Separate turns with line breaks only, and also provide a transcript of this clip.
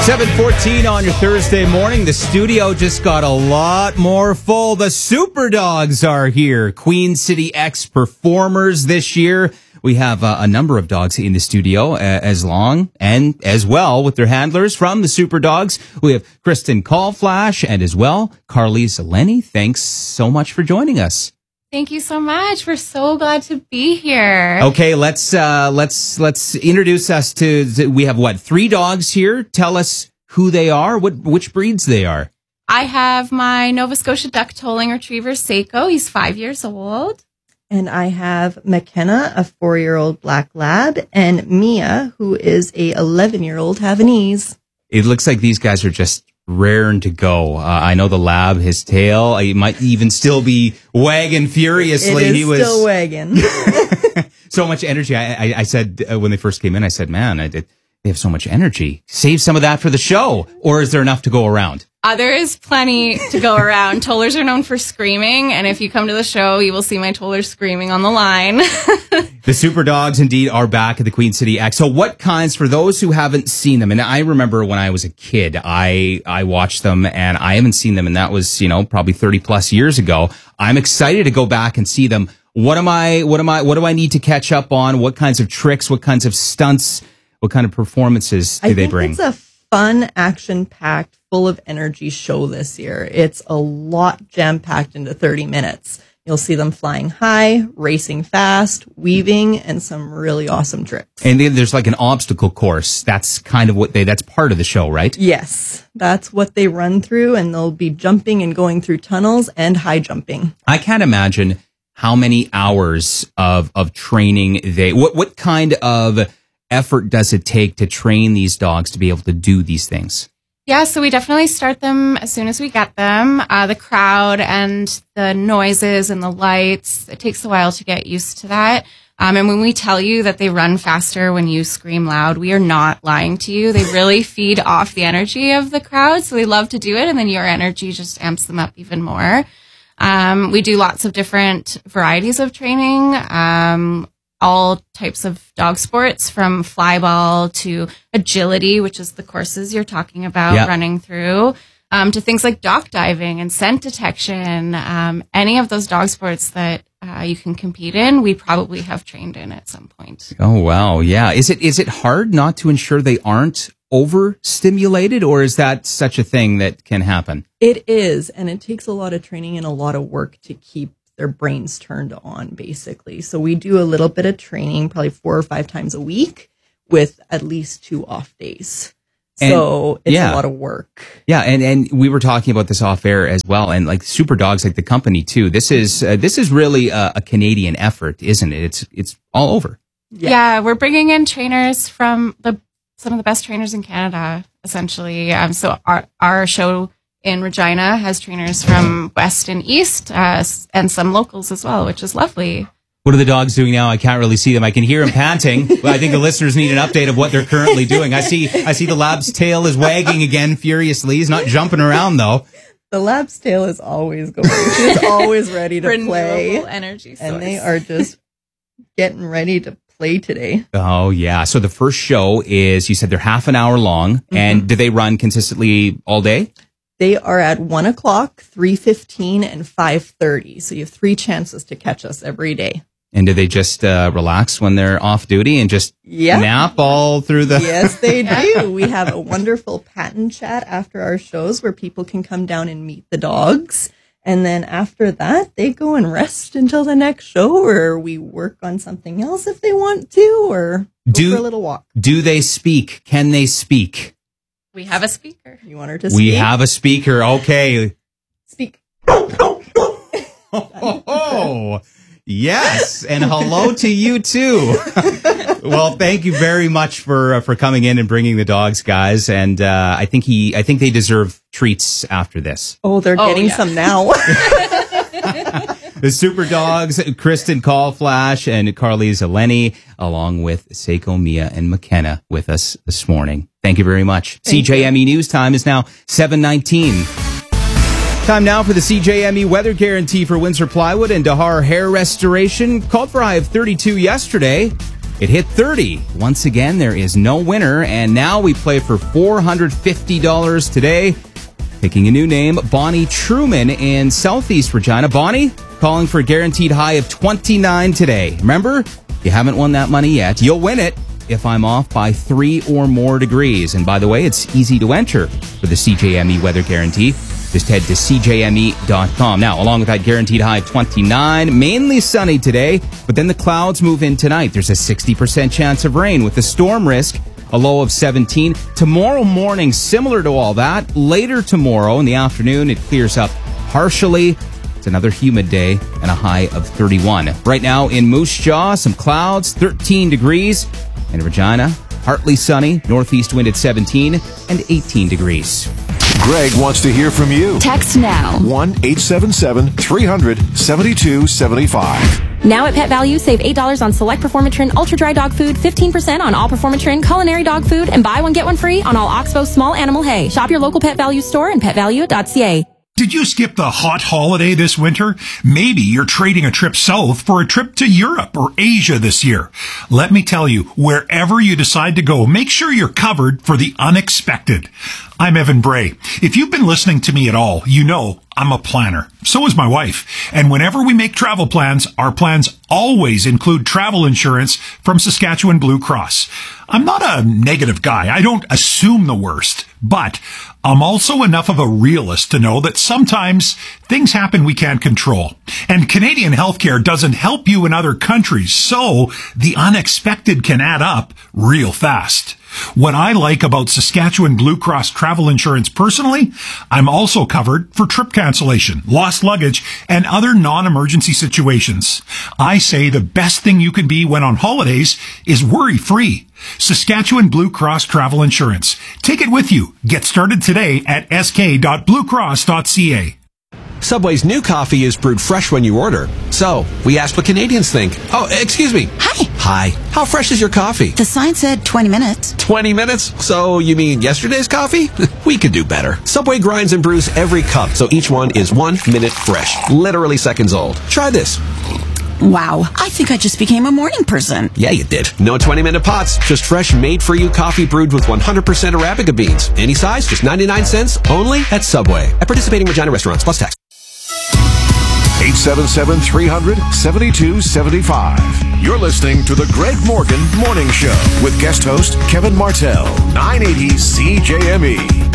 7:14 on your Thursday morning. The studio just got a lot more full. The Super Dogs are here. Queen City X performers this year. We have a number of dogs in the studio as well with their handlers from the Super Dogs. We have Kristen Callflash and as well Carlise Lenny. Thanks so much for joining us.
Thank you so much. We're so glad to be here.
Okay, let's introduce us to we have 3 dogs here. Tell us who they are, which breeds they are.
I have my Nova Scotia Duck Tolling Retriever, Seiko. He's 5 years old.
And I have McKenna, a 4-year-old black lab, and Mia, who is a 11-year-old Havanese.
It looks like these guys are just raring to go. I know the lab, his tail, he might even still be wagging furiously.
He was still wagging.
So much energy. I said when they first came in, I said, man, they have so much energy. Save some of that for the show. Or is there enough to go around?
There is plenty to go around. Tollers are known for screaming, and if you come to the show, you will see my tollers screaming on the line.
The Super Dogs indeed are back at the Queen City X. So what kinds, for those who haven't seen them, and I remember when I was a kid, I watched them, and I haven't seen them, and that was, probably 30 plus years ago. I'm excited to go back and see them. What do I need to catch up on? What kinds of tricks, what kinds of stunts, what kind of performances do they bring?
It's a fun, action-packed, full of energy show this year. It's a lot jam-packed into 30 minutes. You'll see them flying high, racing fast, weaving, and some really awesome tricks.
And then there's like an obstacle course. That's kind of that's part of the show, right?
Yes, that's what they run through, and they'll be jumping and going through tunnels and high jumping.
I can't imagine how many hours of training what kind of effort does it take to train these dogs to be able to do these things?
Yeah, so we definitely start them as soon as we get them. The crowd and the noises and the lights, it takes a while to get used to that. And when we tell you that they run faster when you scream loud, we are not lying to you. They really feed off the energy of the crowd, so they love to do it, and then your energy just amps them up even more. We do lots of different varieties of training. All types of dog sports, from flyball to agility, which is the courses you're talking about running through, to things like dock diving and scent detection. Any of those dog sports that you can compete in, we probably have trained in at some point.
Oh, wow. Yeah. Is it hard not to ensure they aren't overstimulated, or is that such a thing that can happen?
It is, and it takes a lot of training and a lot of work to keep their brains turned on, basically. So we do a little bit of training, probably 4 or 5 times a week, with at least 2 off days. So it's a lot of work.
Yeah, and we were talking about this off air as well, and like Super Dogs, like the company too. This is really a Canadian effort, isn't it? It's all over.
Yeah, we're bringing in trainers from some of the best trainers in Canada, essentially. So our show in Regina has trainers from West and East, and some locals as well, which is lovely.
What are the dogs doing now? I can't really see them. I can hear them panting. But I think the listeners need an update of what they're currently doing. I see the lab's tail is wagging again furiously. He's not jumping around though.
The lab's tail is always going. She's always ready to play.
Renewable energy source.
And they are just getting ready to play today.
Oh yeah. So the first show is, you said they're half an hour long, and do they run consistently all day?
They are at 1 o'clock, 3:15, and 5:30. So you have 3 chances to catch us every day.
And do they just relax when they're off duty and just nap all through the...
Yes, they do. We have a wonderful patent chat after our shows where people can come down and meet the dogs. And then after that, they go and rest until the next show, or we work on something else if they want to, or go for a little walk.
Do they speak? Can they speak?
We have a speaker.
You want her to speak?
We have a speaker. Okay.
Speak.
Oh, yes. And hello to you too. Well, thank you very much for coming in and bringing the dogs, guys. And I think they deserve treats after this.
Oh, they're getting some now.
The Super Dogs, Kristen Callflash and Carlise Lenny, along with Seiko, Mia, and McKenna with us this morning. Thank you very much. CJME News Time is now 7:19. Time now for the CJME weather guarantee for Windsor Plywood and Dahar Hair Restoration. Called for a high of 32 yesterday. It hit 30. Once again, there is no winner, and now we play for $450 today. Picking a new name, Bonnie Truman in Southeast Regina. Bonnie, calling for a guaranteed high of 29 today. Remember, you haven't won that money yet. You'll win it if I'm off by 3 or more degrees. And by the way, it's easy to enter for the CJME weather guarantee. Just head to cjme.com. Now, along with that guaranteed high of 29, mainly sunny today, but then the clouds move in tonight. There's a 60% chance of rain with the storm risk, a low of 17. Tomorrow morning, similar to all that. Later tomorrow in the afternoon, it clears up partially. It's another humid day and a high of 31. Right now in Moose Jaw, some clouds, 13 degrees. In Regina, partly sunny, northeast wind at 17 and 18 degrees.
Greg wants to hear from you.
Text now.
1-877-300-7275.
Now at Pet Value, save $8 on select Performatrin Ultra Dry Dog Food, 15% on all Performatrin Culinary Dog Food, and buy one, get one free on all Oxbow Small Animal Hay. Shop your local Pet Value store and petvalue.ca.
Did you skip the hot holiday this winter? Maybe you're trading a trip south for a trip to Europe or Asia this year. Let me tell you, wherever you decide to go, make sure you're covered for the unexpected. I'm Evan Bray. If you've been listening to me at all, you know I'm a planner. So is my wife. And whenever we make travel plans, our plans always include travel insurance from Saskatchewan Blue Cross. I'm not a negative guy. I don't assume the worst. But I'm also enough of a realist to know that sometimes things happen we can't control. And Canadian healthcare doesn't help you in other countries, so the unexpected can add up real fast. What I like about Saskatchewan Blue Cross travel insurance personally, I'm also covered for trip cancellation, lost luggage, and other non-emergency situations. I say the best thing you can be when on holidays is worry-free. Saskatchewan Blue Cross Travel Insurance. Take it with you. Get started today at sk.bluecross.ca.
Subway's new coffee is brewed fresh when you order. So, we asked what Canadians think. Oh, excuse me.
Hi.
Hi. How fresh is your coffee?
The sign said 20 minutes.
20 minutes? So, you mean yesterday's coffee? We could do better. Subway grinds and brews every cup, so each one is 1 minute fresh. Literally seconds old. Try this.
Wow, I think I just became a morning person.
Yeah, you did. No 20-minute pots, just fresh, made-for-you coffee brewed with 100% Arabica beans. Any size, just 99 cents, only at Subway. At participating Regina restaurants, plus tax.
877-300-7275. You're listening to the Greg Morgan Morning Show with guest host Kevin Martell, 980 CJME.